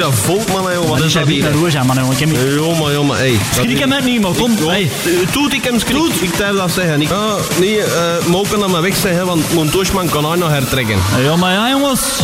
Ja, volk man, jongen. Wat Dat is dat niet hier? naar roer zijn, man. Ik heb niet... Jongen, hey. Schrik hem net niet, maar kom. Hey. Toet, ik hem schrik. Ik durf dat zeggen. Nee, mogen dat maar weg zeggen, want mijn toosman kan hij nog hertrekken. Ja, maar ja, jongens.